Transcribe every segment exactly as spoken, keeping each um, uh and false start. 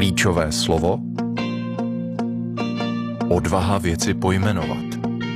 Klíčové slovo. Odvaha věci pojmenovat.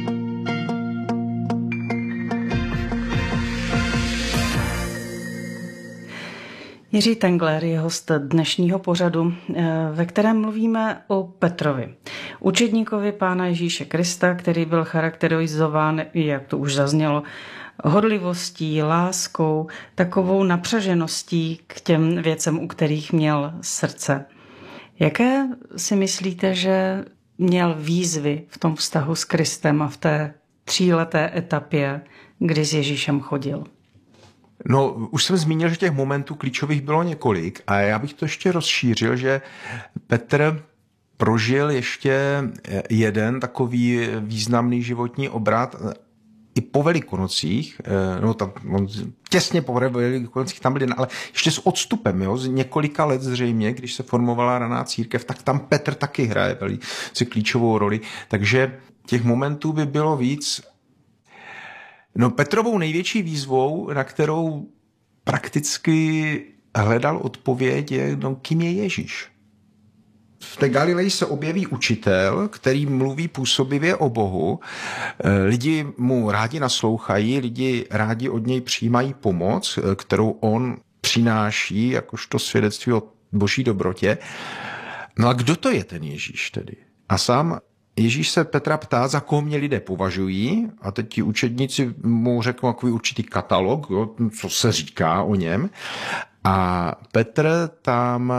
Jiří Tengler je host dnešního pořadu, ve kterém mluvíme o Petrovi, učedníkovi Pána Ježíše Krista, který byl charakterizován, jak to už zaznělo, horlivostí, láskou, takovou napřažeností k těm věcem, u kterých měl srdce. Jaké si myslíte, že měl výzvy v tom vztahu s Kristem a v té tříleté etapě, kdy s Ježíšem chodil? No, už jsem zmínil, že těch momentů klíčových bylo několik a já bych to ještě rozšířil, že Petr prožil ještě jeden takový významný životní obrat i po Velikonocích, no tam on těsně po Velikonocích tam byl, ale ještě s odstupem, jo, z několika let zřejmě, když se formovala raná církev, tak tam Petr taky hraje velice klíčovou roli, takže těch momentů by bylo víc. No, Petrovou největší výzvou, na kterou prakticky hledal odpověď, je, no, kým je Ježíš. V té Galileji se objeví učitel, který mluví působivě o Bohu. Lidi mu rádi naslouchají, lidi rádi od něj přijímají pomoc, kterou on přináší jakožto svědectví o boží dobrotě. No a kdo to je ten Ježíš tedy? A sám Ježíš se Petra ptá, za koho mě lidé považují, a teď ti učedníci mu řeknou takový určitý katalog, jo, co se říká o něm. A Petr tam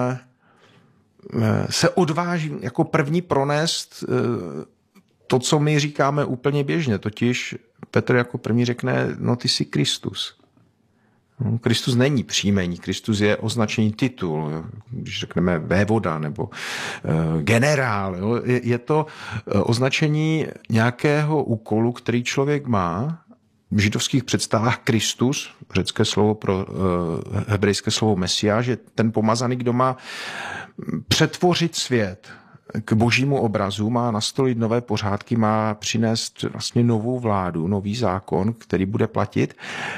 se odváží jako první pronést to, co my říkáme úplně běžně, totiž Petr jako první řekne, no ty jsi Kristus. Kristus není příjmení, Kristus je označení titul, když řekneme vévoda nebo generál. Jo. Je to označení nějakého úkolu, který člověk má. V židovských představách Kristus, řecké slovo pro hebrejské slovo Mesiáš, je ten pomazaný, kdo má přetvořit svět k božímu obrazu, má nastolit nové pořádky, má přinést vlastně novou vládu, nový zákon, který bude platit.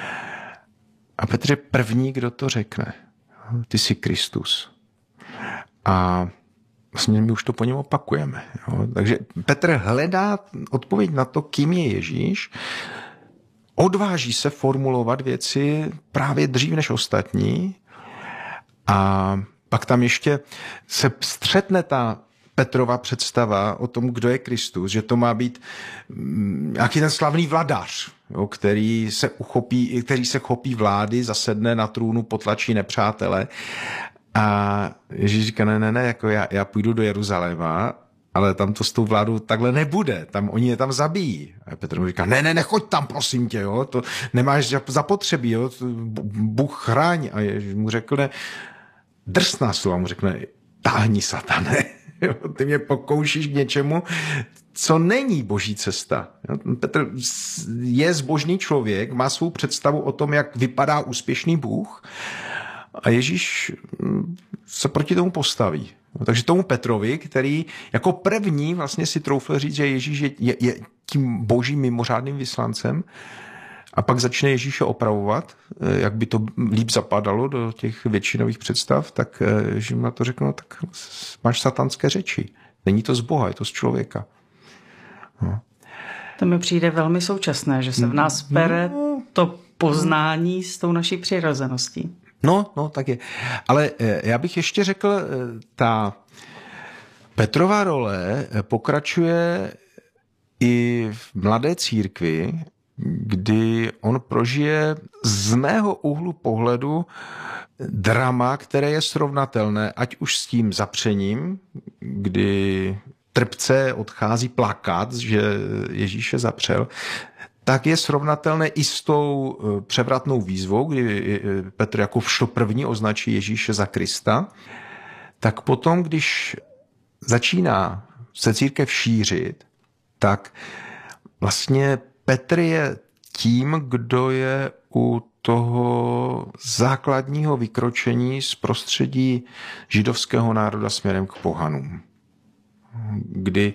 A Petr je první, kdo to řekne. Ty jsi Kristus. A vlastně my už to po něm opakujeme. Jo. Takže Petr hledá odpověď na to, kým je Ježíš, odváží se formulovat věci právě dřív než ostatní a pak tam ještě se střetne ta Petrova představa o tom, kdo je Kristus, že to má být nějaký ten slavný vladař, jo, který se uchopí, který se chopí vlády, zasedne na trůnu, potlačí nepřátele. A Ježíš říká, ne, ne, ne, jako já, já půjdu do Jeruzaléma, ale tam to s tou vládou takhle nebude, tam oni je tam zabijí. A Petr mu říká, ne, ne, nechoď tam, prosím tě, jo, to nemáš zapotřebí, jo, Bůh chráň. A Ježíš mu řekne, drsná slova mu řekne, táhni, satane. Jo, ty mě pokoušíš k něčemu, co není boží cesta. Jo, Petr je zbožný člověk, má svou představu o tom, jak vypadá úspěšný Bůh a Ježíš se proti tomu postaví. Jo, takže tomu Petrovi, který jako první vlastně si troufl říct, že Ježíš je, je, je tím božím mimořádným vyslancem, a pak začne Ježíše opravovat, jak by to líp zapadalo do těch většinových představ, tak Ježíš na to řekl, no, tak máš satanské řeči. Není to z Boha, je to z člověka. No. To mi přijde velmi současné, že se v nás pere to poznání s tou naší přirozeností. No, no, tak je. Ale já bych ještě řekl, ta Petrova role pokračuje i v mladé církvi, kdy on prožije z mého úhlu pohledu drama, které je srovnatelné, ať už s tím zapřením, kdy trpce odchází plakat, že Ježíše zapřel, tak je srovnatelné i s tou převratnou výzvou, kdy Petr jako první označí Ježíše za Krista. Tak potom, když začíná se církev šířit, tak vlastně Petr je tím, kdo je u toho základního vykročení z prostředí židovského národa směrem k pohanům. Kdy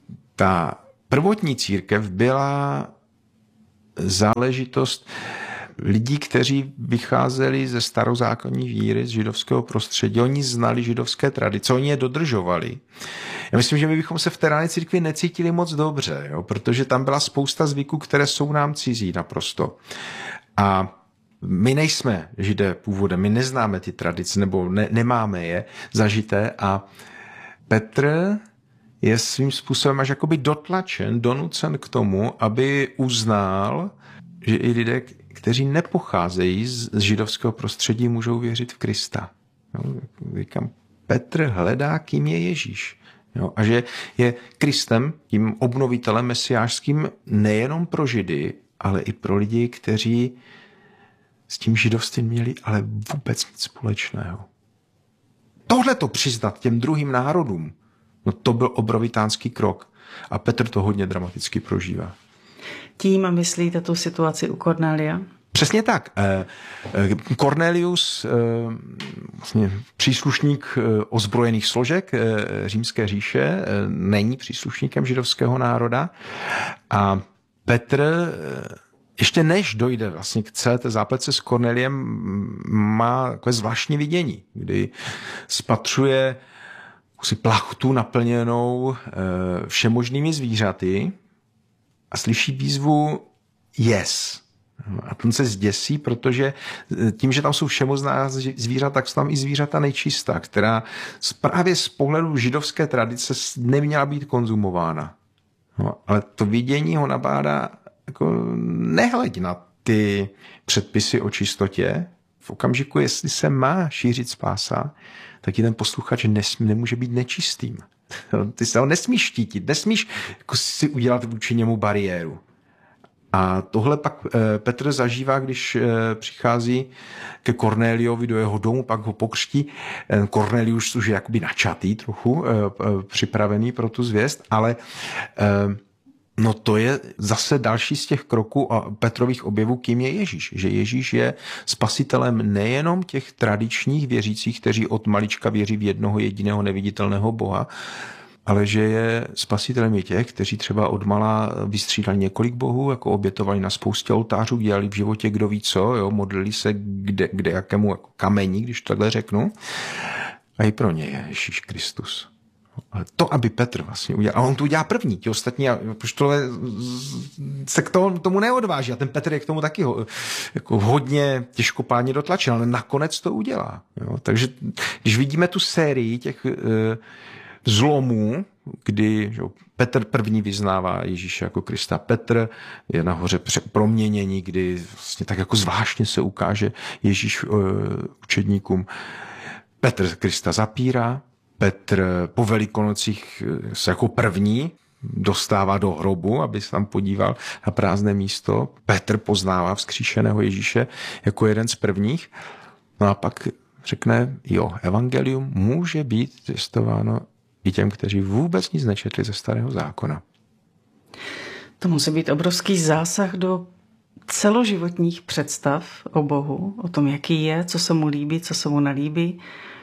ta prvotní církev byla záležitost lidí, kteří vycházeli ze starozákonní víry, z židovského prostředí. Oni znali židovské tradice, oni je dodržovali. Já myslím, že my bychom se v té rané církvi necítili moc dobře, jo? Protože tam byla spousta zvyků, které jsou nám cizí naprosto. A my nejsme Židé původem, my neznáme ty tradice, nebo ne, nemáme je zažité a Petr je svým způsobem až jakoby dotlačen, donucen k tomu, aby uznal, že i lidé, kteří nepocházejí z židovského prostředí, můžou věřit v Krista. Jo, říkám, Petr hledá, kým je Ježíš. Jo, a že je Kristem, tím obnovitelem mesiářským nejenom pro Židy, ale i pro lidi, kteří s tím židovstvím měli ale vůbec nic společného. Tohle to přiznat těm druhým národům, no to byl obrovitánský krok. A Petr to hodně dramaticky prožívá. Tím myslíte tu situaci u Kornélia? Přesně tak. Cornelius, vlastně příslušník ozbrojených složek římské říše, není příslušníkem židovského národa a Petr ještě než dojde vlastně k celé té zápletce s Korneliem, má takové zvláštní vidění, kdy spatřuje si plachtu naplněnou všemožnými zvířaty a slyší výzvu yes. A ten se zděsí, protože tím, že tam jsou všemocná zvířata, tak jsou tam i zvířata nejčistá, která právě z pohledu židovské tradice neměla být konzumována. No, ale to vidění ho nabádá jako nehleď na ty předpisy o čistotě. V okamžiku, jestli se má šířit spása, tak i ten posluchač nesmí, nemůže být nečistým. Ty se ho nesmíš štítit, nesmíš jako si udělat vůči němu bariéru. A tohle pak Petr zažívá, když přichází ke Kornéliovi do jeho domu, pak ho pokřtí. Kornélius už je jakoby načatý trochu, připravený pro tu zvěst, ale no to je zase další z těch kroků a Petrových objevů, kým je Ježíš. Že Ježíš je spasitelem nejenom těch tradičních věřících, kteří od malička věří v jednoho jediného neviditelného Boha, ale že je spasitelem i těch, kteří třeba odmala vystřídali několik bohů, jako obětovali na spoustě oltářů, dělali v životě kdo ví co, jo, modlili se kde, kde jakému jako kamení, když takhle řeknu. A i pro ně je Ježíš Kristus. Ale to, aby Petr vlastně udělal, a on to udělá první, ti ostatní apoštolové se k tomu, tomu neodváží a ten Petr je k tomu taky ho, jako hodně těžkopádně dotlačen, ale nakonec to udělá. Jo. Takže když vidíme tu sérii těch e, zlomů, kdy že, Petr první vyznává Ježíše jako Krista, Petr je nahoře proměnění, kdy vlastně tak jako zvláštně se ukáže Ježíš e, učedníkům. Petr Krista zapírá, Petr po Velikonocích se jako první dostává do hrobu, aby se tam podíval na prázdné místo. Petr poznává vzkříšeného Ježíše jako jeden z prvních. No a pak řekne, jo, evangelium může být zvěstováno i těm, kteří vůbec nic nečetli ze Starého zákona. To musí být obrovský zásah do celoživotních představ o Bohu, o tom, jaký je, co se mu líbí, co se mu nelíbí.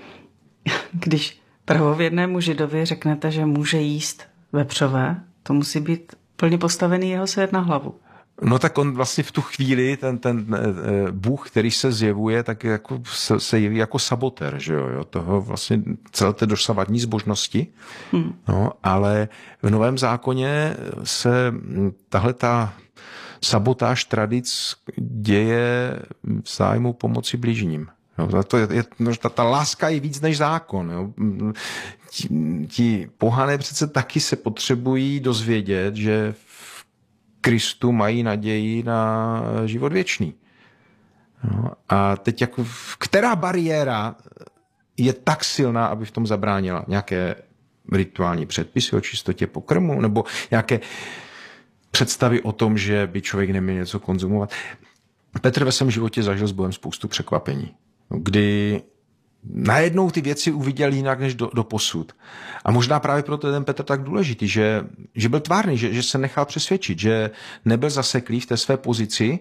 Když pravověrnému Židovi řeknete, že může jíst vepřové, to musí být plně postavený jeho svět na hlavu. No tak on vlastně v tu chvíli, ten, ten Bůh, který se zjevuje, tak jako se, se jeví jako sabotér, že jo, toho vlastně celé té dosavadní zbožnosti. Hmm. No, ale v Novém zákoně se tahle ta sabotáž tradic děje v zájmu pomoci bližním. Jo, to je, je, ta, ta láska je víc než zákon. Jo. Ti, ti pohané přece taky se potřebují dozvědět, že v Kristu mají naději na život věčný. Jo. A teď jako, která bariéra je tak silná, aby v tom zabránila? Nějaké rituální předpisy o čistotě pokrmu? Nebo nějaké představy o tom, že by člověk neměl něco konzumovat? Petr ve svém životě zažil s Bohem spoustu překvapení, kdy najednou ty věci uviděl jinak než do, do posud. A možná právě proto je ten Petr tak důležitý, že, že byl tvárný, že, že se nechal přesvědčit, že nebyl zaseklý v té své pozici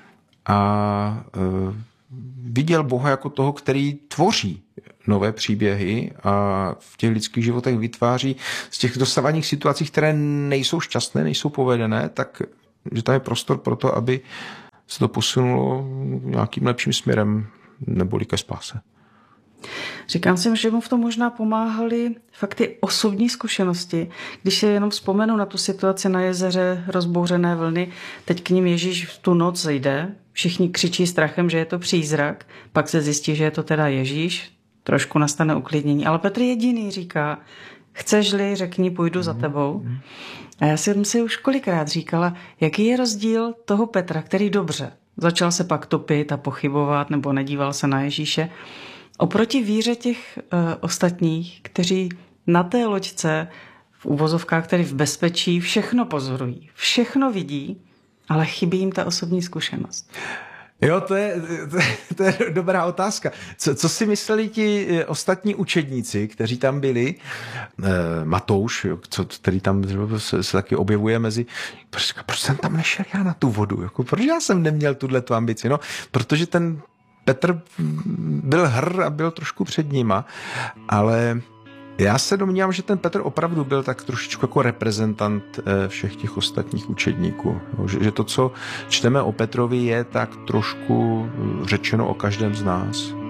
a e, viděl Boha jako toho, který tvoří nové příběhy a v těch lidských životech vytváří z těch dosavadních situací, které nejsou šťastné, nejsou povedené, tak že tam je prostor pro to, aby se to posunulo nějakým lepším směrem neboli ke spáse. Říkám si, že mu v tom možná pomáhaly fakt ty osobní zkušenosti. Když si jenom vzpomenu na tu situaci na jezeře, rozbouřené vlny, teď k ním Ježíš v tu noc jde, všichni křičí strachem, že je to přízrak, pak se zjistí, že je to teda Ježíš, trošku nastane uklidnění. Ale Petr jediný říká, chceš-li, řekni, půjdu za tebou. A já jsem si už kolikrát říkala, jaký je rozdíl toho Petra, který dobře začal se pak topit a pochybovat nebo nedíval se na Ježíše, oproti víře těch uh, ostatních, kteří na té loďce v uvozovkách, tedy v bezpečí, všechno pozorují, všechno vidí, ale chybí jim ta osobní zkušenost. Jo, to je, to je, to je dobrá otázka. Co, co si mysleli ti ostatní učedníci, kteří tam byli? E, Matouš, co, který tam se, se taky objevuje mezi... Proč, proč jsem tam nešel já na tu vodu? Jako, proč já jsem neměl tuto ambici? No, protože ten Petr byl hr a byl trošku před nima, ale já se domnívám, že ten Petr opravdu byl tak trošičku jako reprezentant všech těch ostatních učedníků. Že to, co čteme o Petrovi, je tak trošku řečeno o každém z nás.